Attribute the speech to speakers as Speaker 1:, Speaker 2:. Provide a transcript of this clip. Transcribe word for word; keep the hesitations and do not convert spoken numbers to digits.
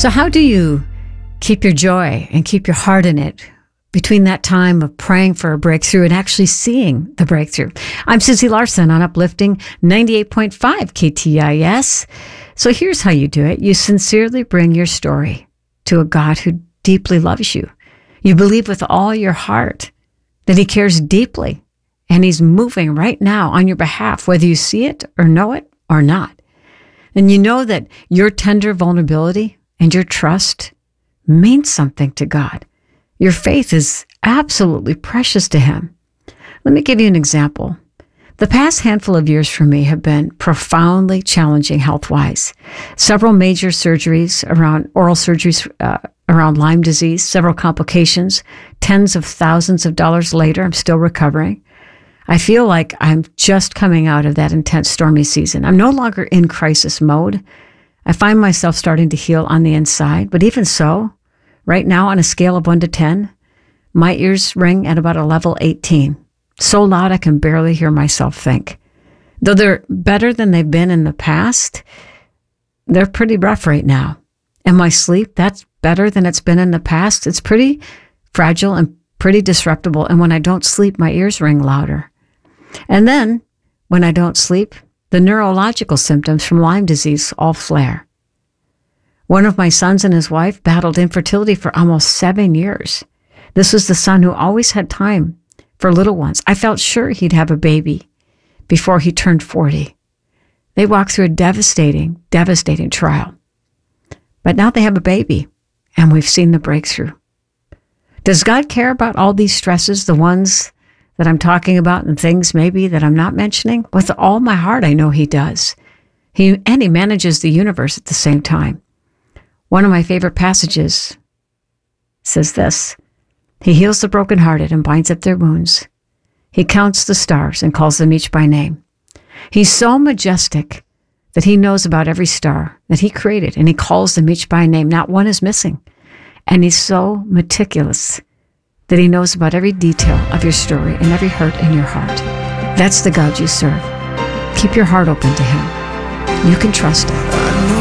Speaker 1: So how do you keep your joy and keep your heart in it between that time of praying for a breakthrough and actually seeing the breakthrough? I'm Susie Larson on Uplifting ninety-eight point five K T I S. So here's how you do it. You sincerely bring your story to a God who deeply loves you. You believe with all your heart that he cares deeply and he's moving right now on your behalf, whether you see it or know it or not. And you know that your tender vulnerability and your trust means something to God. Your faith is absolutely precious to him. Let me give you an example. The past handful of years for me have been profoundly challenging health-wise. Several major surgeries around oral surgeries uh, around Lyme disease, several complications, tens of thousands of dollars later, I'm still recovering. I feel like I'm just coming out of that intense stormy season. I'm no longer in crisis mode. I find myself starting to heal on the inside, but even so, right now on a scale of one to ten, my ears ring at about a level eighteen. So loud I can barely hear myself think. Though they're better than they've been in the past, they're pretty rough right now. And my sleep, that's better than it's been in the past. It's pretty fragile and pretty disruptible. And when I don't sleep, my ears ring louder. And then, when I don't sleep, the neurological symptoms from Lyme disease all flare. One of my sons and his wife battled infertility for almost seven years. This was the son who always had time for little ones. I felt sure he'd have a baby before he turned forty. They walked through a devastating, devastating trial. But now they have a baby, and we've seen the breakthrough. Does God care about all these stresses, the ones that I'm talking about and things maybe that I'm not mentioning? With all my heart, I know he does. He and he manages the universe at the same time. One of my favorite passages says this: he heals the brokenhearted and binds up their wounds. He counts the stars and calls them each by name. He's so majestic that he knows about every star that he created, and he calls them each by name. Not one is missing. And he's so meticulous that he knows about every detail of your story and every hurt in your heart. That's the God you serve. Keep your heart open to him. You can trust him.